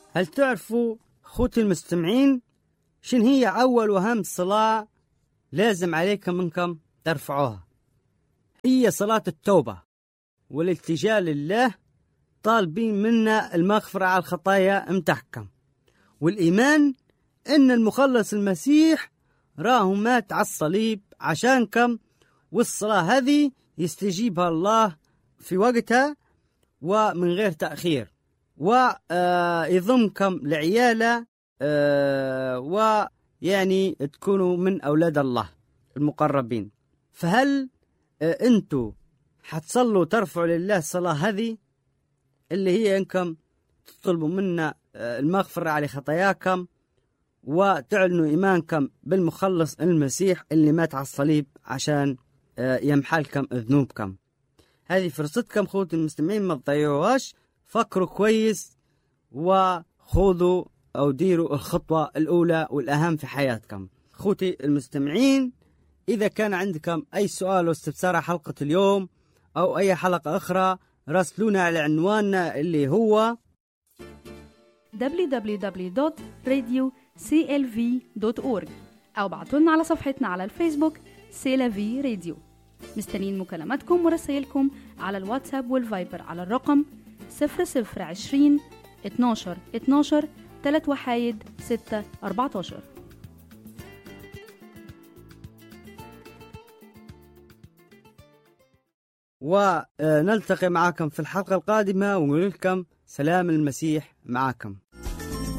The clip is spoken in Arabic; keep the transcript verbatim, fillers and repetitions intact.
هل تعرفوا خوتي المستمعين شن هي أول وأهم صلاة لازم عليكم منكم ترفعوها؟ هي صلاة التوبة والالتجاء لله، طالبين منا المغفرة على الخطايا متاعكم، والإيمان إن المخلص المسيح راه مات على الصليب عشانكم، والصلاة هذه يستجيبها الله في وقتها ومن غير تأخير، ويضمكم لعياله، ويعني تكونوا من أولاد الله المقربين. فهل أنتوا حتصلوا ترفعوا لله الصلاة هذه اللي هي إنكم تطلبوا منا المغفرة على خطاياكم وتعلنوا إيمانكم بالمخلص المسيح اللي مات على الصليب عشان يمحلكم ذنوبكم؟ هذه فرصتكم خوتي المستمعين، ما تضيعوهاش. فكروا كويس وخذوا أو ديروا الخطوة الأولى والأهم في حياتكم. خوتي المستمعين، إذا كان عندكم أي سؤال واستفسار على حلقة اليوم أو أي حلقة أخرى، راسلونا على عنواننا اللي هو دبليو دبليو دبليو دوت راديو سي إل في دوت أورج أو بعتولنا على صفحتنا على الفيسبوك سيلافي راديو. مستنين مكالماتكم ورسائلكم على الواتساب والفايبر على الرقم صفر صفر عشرين اتناشر اتناشر تلاتة وحايد ستة أربعتاشر. ونلتقي معكم في الحلقة القادمة ونقول لكم سلام المسيح معكم.